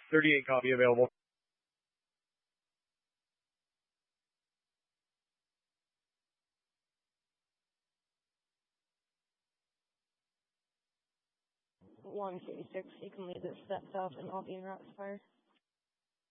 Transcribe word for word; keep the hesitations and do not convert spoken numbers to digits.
thirty-eight copy available. one fifty-six, you can leave this set south and I'll be in route fire.